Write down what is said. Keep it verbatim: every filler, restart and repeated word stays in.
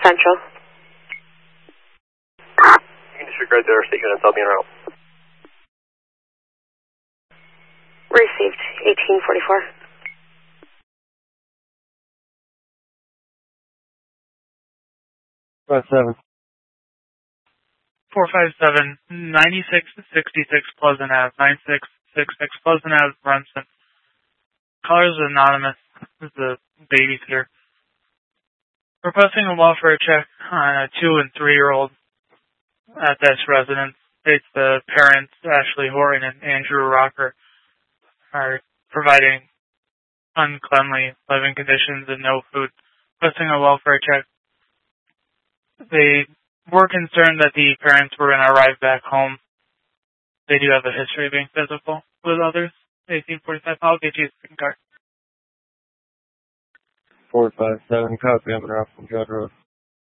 Central. You can disregard their state units, I'll be en route. Received, eighteen forty-four. Five seven. four five seven, ninety-six sixty-six Pleasant Ave, nine six six six Pleasant Ave, Brunson. Caller's anonymous. This is a babysitter. Requesting a welfare check on a two and three year old at this residence. It's the parents, Ashley Horton and Andrew Rocker, are providing uncleanly living conditions and no food. Requesting a welfare check. They were concerned that the parents were going to arrive back home. They do have a history of being physical with others. eighteen forty-five, I'll get you a second card. four five seven, copy, I'm in route from Judd Road.